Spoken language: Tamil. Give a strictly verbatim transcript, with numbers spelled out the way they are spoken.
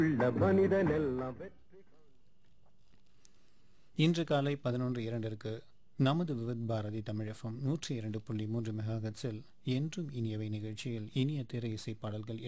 உள்ள மனிதனெல்லாம் வெற்றி. இன்று காலை பதினொன்று இரண்டிற்கு நமது விவித் பாரதி தமிழகம் நூற்றி இரண்டு புள்ளி மூன்று மெகாஹெட்ஸில் என்றும் இனியவை நிகழ்ச்சியில் இனிய திரை இசை பாடல்கள்